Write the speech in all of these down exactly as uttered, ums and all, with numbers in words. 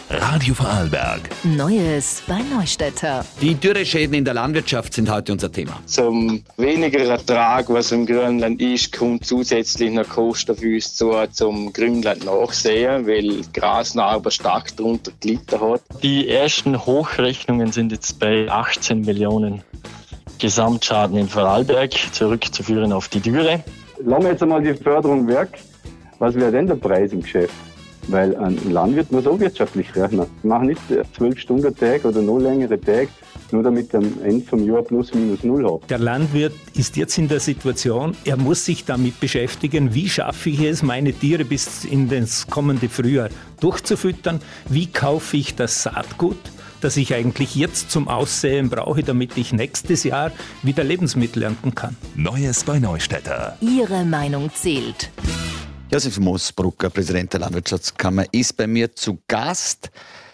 Radio Vorarlberg. Neues bei Neustädter. Die Dürreschäden in der Landwirtschaft sind heute unser Thema. Zum weniger Ertrag, was im Grünland ist, kommt zusätzlich noch Kosten für uns zu, zum Grünland nachsehen, weil Grasnarbe stark darunter gelitten hat. Die ersten Hochrechnungen sind jetzt bei achtzehn Millionen Gesamtschaden in Vorarlberg, zurückzuführen auf die Dürre. Lassen wir jetzt einmal die Förderung weg. Was wäre denn der Preis im Geschäft? Weil ein Landwirt muss auch wirtschaftlich rechnen. Wir machen nicht zwölf Stunden Tag oder noch längere Tage, nur damit er am Ende vom Jahr plus minus null hat. Der Landwirt ist jetzt in der Situation, er muss sich damit beschäftigen, wie schaffe ich es, meine Tiere bis in das kommende Frühjahr durchzufüttern, wie kaufe ich das Saatgut, das ich eigentlich jetzt zum Aussäen brauche, damit ich nächstes Jahr wieder Lebensmittel ernten kann. Neues bei Neustädter. Ihre Meinung zählt. Josef Moosbrucker, Präsident der Landwirtschaftskammer, ist bei mir zu Gast.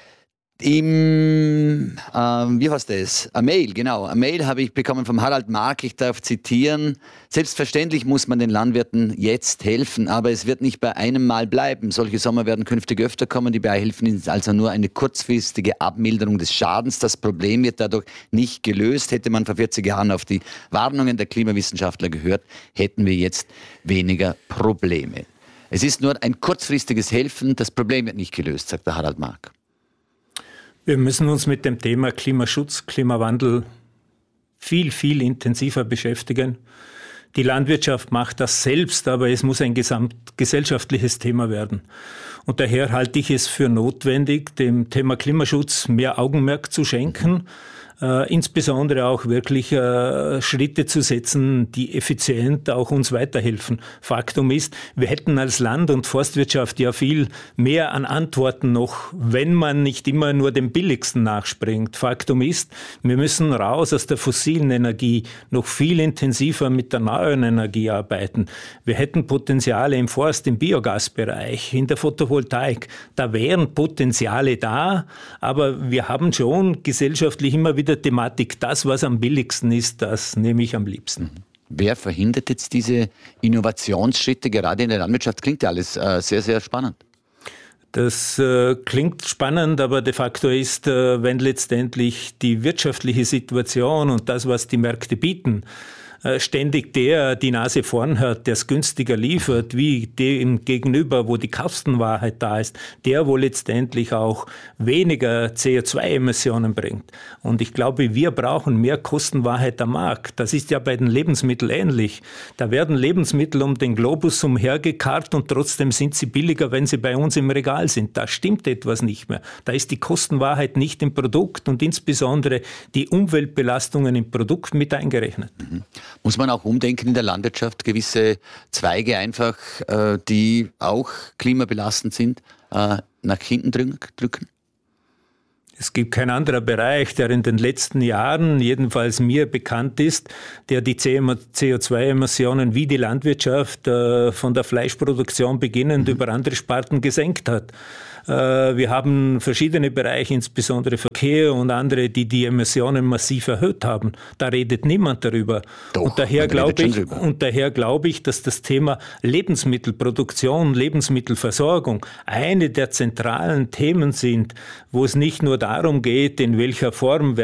Im, ähm, wie heißt das? Eine Mail, genau. Eine Mail habe ich bekommen vom Harald Mark, ich darf zitieren. Selbstverständlich muss man den Landwirten jetzt helfen, aber es wird nicht bei einem Mal bleiben. Solche Sommer werden künftig öfter kommen. Die Beihilfen sind also nur eine kurzfristige Abmilderung des Schadens. Das Problem wird dadurch nicht gelöst. Hätte man vor vierzig Jahren auf die Warnungen der Klimawissenschaftler gehört, hätten wir jetzt weniger Probleme. Es ist nur ein kurzfristiges Helfen, das Problem wird nicht gelöst, sagt der Harald Mark. Wir müssen uns mit dem Thema Klimaschutz, Klimawandel viel, viel intensiver beschäftigen. Die Landwirtschaft macht das selbst, aber es muss ein gesamtgesellschaftliches Thema werden. Und daher halte ich es für notwendig, dem Thema Klimaschutz mehr Augenmerk zu schenken, Äh, insbesondere auch wirklich äh, Schritte zu setzen, die effizient auch uns weiterhelfen. Faktum ist, wir hätten als Land- und Forstwirtschaft ja viel mehr an Antworten noch, wenn man nicht immer nur dem Billigsten nachspringt. Faktum ist, wir müssen raus aus der fossilen Energie, noch viel intensiver mit der neuen Energie arbeiten. Wir hätten Potenziale im Forst, im Biogasbereich, in der Photovoltaik. Da wären Potenziale da, aber wir haben schon gesellschaftlich immer wieder der Thematik, das, was am billigsten ist, das nehme ich am liebsten. Wer verhindert jetzt diese Innovationsschritte? Gerade in der Landwirtschaft klingt ja alles äh, sehr, sehr spannend. Das äh, klingt spannend, aber de facto ist, äh, wenn letztendlich die wirtschaftliche Situation und das, was die Märkte bieten, ständig der die Nase vorn hat, der es günstiger liefert, wie dem gegenüber, wo die Kostenwahrheit da ist, der, wo letztendlich auch weniger C O zwei Emissionen bringt. Und ich glaube, wir brauchen mehr Kostenwahrheit am Markt. Das ist ja bei den Lebensmitteln ähnlich. Da werden Lebensmittel um den Globus umhergekarrt und trotzdem sind sie billiger, wenn sie bei uns im Regal sind. Da stimmt etwas nicht mehr. Da ist die Kostenwahrheit nicht im Produkt und insbesondere die Umweltbelastungen im Produkt mit eingerechnet. Mhm. Muss man auch umdenken in der Landwirtschaft, gewisse Zweige einfach, äh, die auch klimabelastend sind, äh, nach hinten drücken? Es gibt kein anderer Bereich, der in den letzten Jahren, jedenfalls mir bekannt ist, der die C O zwei Emissionen wie die Landwirtschaft äh, von der Fleischproduktion beginnend mhm. über andere Sparten gesenkt hat. Wir haben verschiedene Bereiche, insbesondere Verkehr und andere, die die Emissionen massiv erhöht haben. Da redet niemand darüber. Doch, und daher glaube ich, und daher glaube ich, dass das Thema Lebensmittelproduktion, Lebensmittelversorgung eine der zentralen Themen sind, wo es nicht nur darum geht, in welcher Form